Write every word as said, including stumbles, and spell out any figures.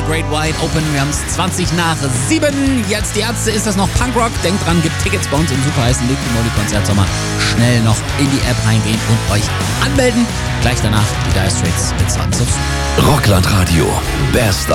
Great Wide Open. Wir haben es zwanzig nach sieben. Jetzt die Ärzte, ist das noch Punkrock? Denkt dran, gibt Tickets bei uns im superheißen Liquid Moly Konzertsommer. Schnell noch in die App reingehen und euch anmelden. Gleich danach die Dire Straits mit Sons of Soul. Rockland Radio. Best